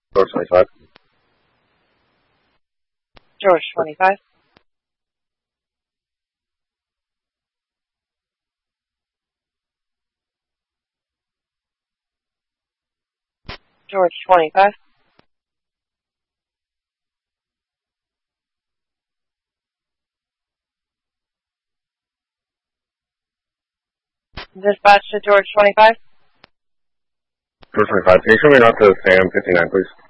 George 25. George 25. George 25. Dispatch to George 25. George 25, can you show me out to Sam 59, please?